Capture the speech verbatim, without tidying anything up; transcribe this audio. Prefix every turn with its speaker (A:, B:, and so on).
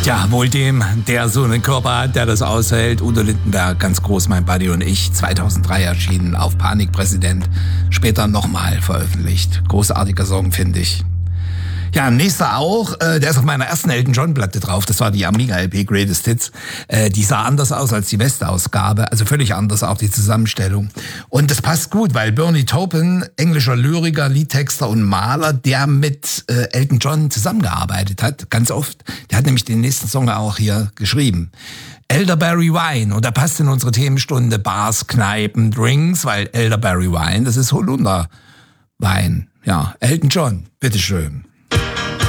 A: Ja, wohl dem, der so einen Körper hat, der das aushält. Udo Lindenberg, ganz groß, mein Buddy und ich. zweitausenddrei erschienen auf Panikpräsident. Später nochmal veröffentlicht. Großartiger Song, finde ich. Ja, nächster auch, äh, der ist auf meiner ersten Elton John Platte drauf, das war die Amiga L P Greatest Hits. Äh, die sah anders aus als die Westausgabe, also völlig anders auch die Zusammenstellung. Und das passt gut, weil Bernie Taupin, englischer Lyriker, Liedtexter und Maler, der mit äh, Elton John zusammengearbeitet hat, ganz oft. Der hat nämlich den nächsten Song auch hier geschrieben. Elderberry Wine, und da passt in unsere Themenstunde Bars, Kneipen, Drinks, weil Elderberry Wine, das ist Holunderwein. Ja, Elton John, bitteschön.